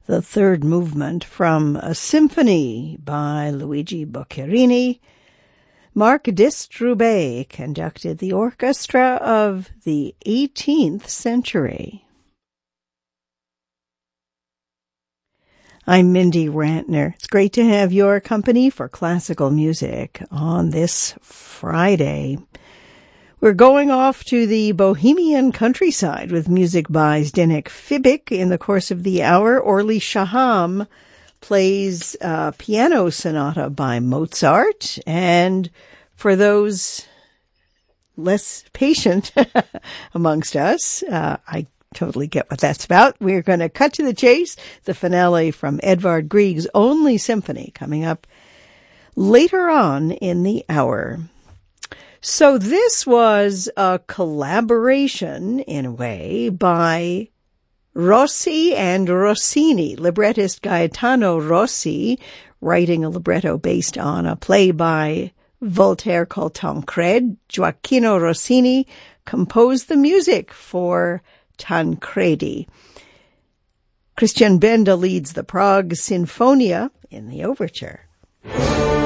the third movement from a symphony by Luigi Boccherini. Marc Distrubbe conducted the orchestra of the 18th century. I'm Mindy Rantner. It's great to have your company for classical music on this Friday. We're going off to the Bohemian countryside with music by Zdeněk Fibik. In the course of the hour, Orly Shaham plays a piano sonata by Mozart. And for those less patient amongst us, I totally get what that's about. We're going to cut to the chase. The finale from Edvard Grieg's Only Symphony coming up later on in the hour. So this was a collaboration, in a way, by Rossi and Rossini. Librettist Gaetano Rossi, writing a libretto based on a play by Voltaire called Tancred. Gioacchino Rossini composed the music for Tancredi. Christian Benda leads the Prague Sinfonia in the overture.